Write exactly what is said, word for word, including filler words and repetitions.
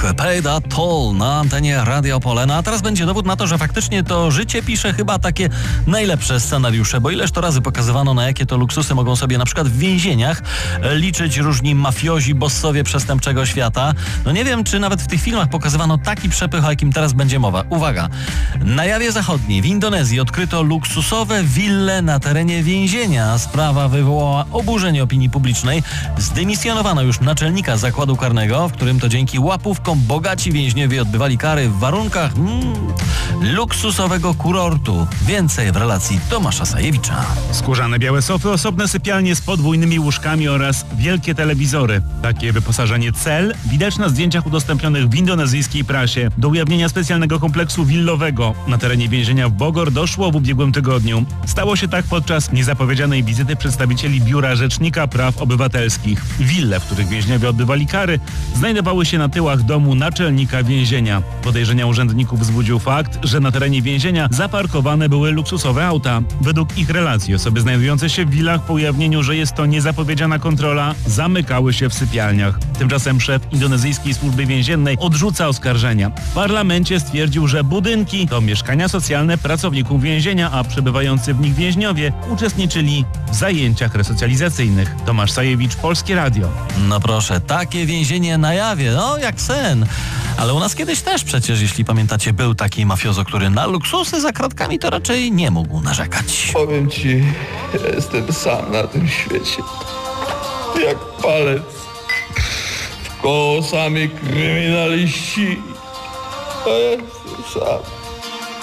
Pay That Toll na antenie Radia Opole. No a teraz będzie dowód na to, że faktycznie to życie pisze chyba takie najlepsze scenariusze, bo ileż to razy pokazywano, na jakie to luksusy mogą sobie na przykład w więzieniach liczyć różni mafiozi, bossowie przestępczego świata. No nie wiem, czy nawet w tych filmach pokazywano taki przepych, o jakim teraz będzie mowa. Uwaga! Na Jawie Zachodniej w Indonezji odkryto luksusowe wille na terenie więzienia. Sprawa wywołała oburzenie opinii publicznej. Zdymisjonowano już naczelnika zakładu karnego, w którym to dzięki łapówkom bogaci więźniowie odbywali kary w warunkach mm, luksusowego kurortu. Więcej w relacji Tomasza Sajewicza. Skórzane białe sofy, osobne sypialnie z podwójnymi łóżkami oraz wielkie telewizory. Takie wyposażenie cel widać na zdjęciach udostępnionych w indonezyjskiej prasie. Do ujawnienia specjalnego kompleksu willowego na terenie więzienia w Bogor doszło w ubiegłym tygodniu. Stało się tak podczas niezapowiedzianej wizyty przedstawicieli Biura Rzecznika Praw Obywatelskich. Wille, w których więźniowie odbywali kary, znajdowały się na tyłach domu naczelnika więzienia. Podejrzenia urzędników wzbudził fakt, że na terenie więzienia zaparkowane były luksusowe auta. Według ich relacji osoby znajdujące się w willach po ujawnieniu, że jest to niezapowiedziana kontrola, zamykały się w sypialniach. Tymczasem szef indonezyjskiej służby więziennej odrzuca oskarżenia. W parlamencie stwierdził, że budynki to mieszkania socjalne pracowników więzienia, a przebywający w nich więźniowie uczestniczyli w zajęciach resocjalizacyjnych. Tomasz Sajewicz, Polskie Radio. No proszę, takie więzienie na Jawie, no jak sen. Ale u nas kiedyś też przecież, jeśli pamiętacie, był taki mafiozo, który na luksusy za kratkami to raczej nie mógł narzekać. Powiem ci, ja jestem sam na tym świecie. Jak palec. Wkoło sami kryminaliści. A ja jestem sam.